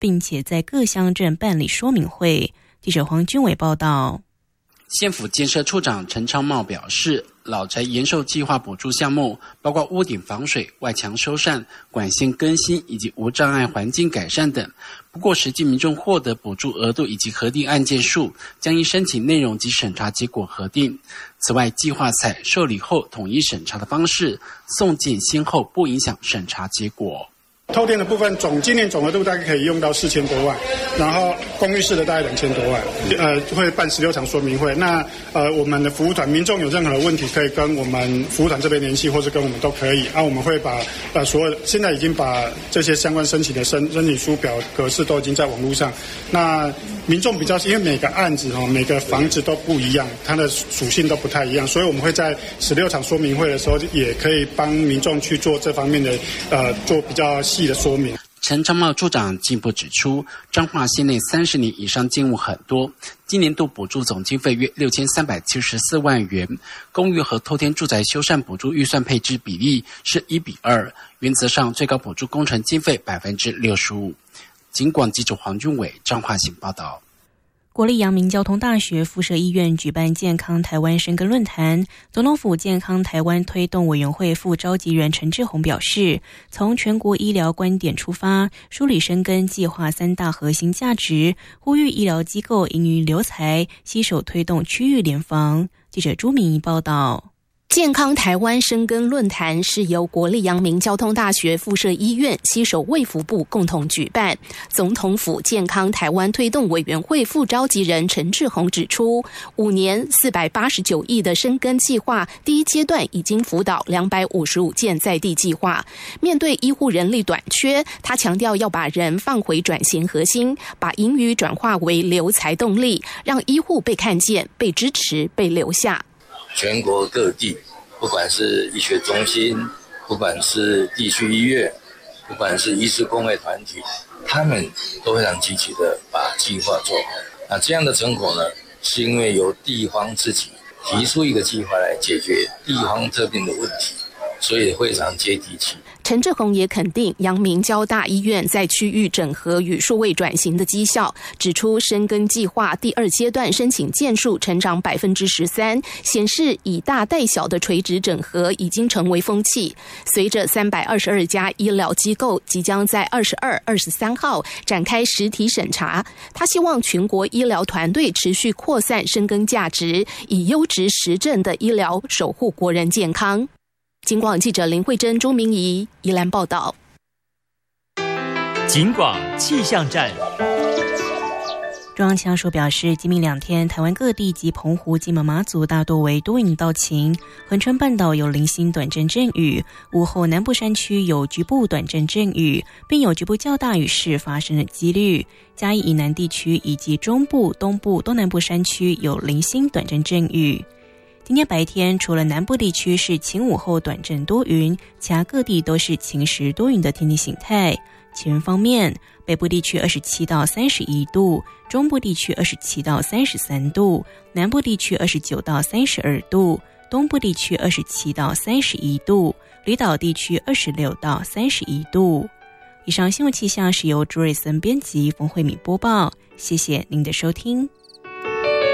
并且在各乡镇办理说明会。记者黄君伟报道。 县府建设处长陈昌茂表示，老宅延寿计划补助项目包括屋顶防水、外墙修缮、管线更新以及无障碍环境改善等。不过实际民众获得补助额度以及核定案件数将依申请内容及审查结果核定。此外，计划采受理后统一审查的方式，送件先后不影响审查结果。 透天的部分今年总额度大概可以用到4000多万，然后公寓式的大概2000多万，会办16场说明会。那我们的服务团民众有任何的问题可以跟我们服务团这边联系，或者跟我们都可以。我们会把所有现在已经把这些相关申请的申请书表格式都已经在网络上。那民众比较因为每个案子每个房子都不一样，它的属性都不太一样，所以我们会在16场说明会的时候，也可以帮民众去做这方面的做比较细的说明。 陈昌茂处长进一步指出，彰化县内30年以上建物很多，今年度补助总经费约6374万元，公寓和透天住宅修缮补助预算配置比例是1:2，原则上最高补助工程经费65%。警广记者黄君伟彰化县报道。 国立阳明交通大学附设医院举办健康台湾深耕论坛，总统府健康台湾推动委员会副召集人陈志宏表示，从全国医疗观点出发，梳理深耕计划3大核心价值，呼吁医疗机构盈余留才，携手推动区域联防。记者朱明仪报道。 健康台湾深耕论坛是由国立阳明交通大学附设医院携手卫福部共同举办。总统府健康台湾推动委员会副召集人陈志宏指出，5年489亿的深耕计划，第一阶段已经辅导255件在地计划。面对医护人力短缺，他强调要把人放回转型核心，把盈余转化为留才动力，让医护被看见、被支持、被留下。 全国各地，不管是医学中心，不管是地区医院，不管是医师公会团体，他们都非常积极的把计划做好。那这样的成果呢，是因为由地方自己提出一个计划来解决地方特定的问题，所以非常接地气。 陈志宏也肯定阳明交大医院在区域整合与数位转型的绩效，指出深耕计划第2阶段申请件数成长13%，显示以大带小的垂直整合已经成为风气。随着322家医疗机构即将在22、23号展开实体审查，他希望全国医疗团队持续扩散深耕价值，以优质实证的医疗守护国人健康。警广记者林慧珍、朱明仪宜兰报道。 警广气象站。 中央气象署表示，今明2天，台湾各地及澎湖、金门、马祖大多为多云到晴，恒春半岛有零星短阵阵雨，午后南部山区有局部短阵阵雨，并有局部较大雨势发生的几率。嘉义以南地区以及中部、东部、东南部山区有零星短阵阵雨。今天白天除了南部地区是晴午后短阵多云，其他各地都是晴时多云的天气形态。气温方面，北部地区27到31度，中部地区27到33度，南部地区29到32度，东部地区27到31度，离岛地区26到31度。以上新闻气象是由朱瑞森编辑，冯慧敏播报，谢谢您的收听。